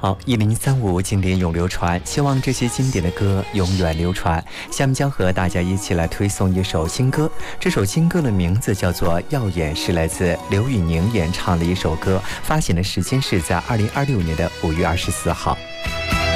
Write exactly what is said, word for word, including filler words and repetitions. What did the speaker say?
好，一零三五经典永流传，希望这些经典的歌永远流传。下面将和大家一起来推送一首新歌，这首新歌的名字叫做《耀眼》，是来自刘宇宁演唱的一首歌，发行的时间是在二零二六年的五月二十四号。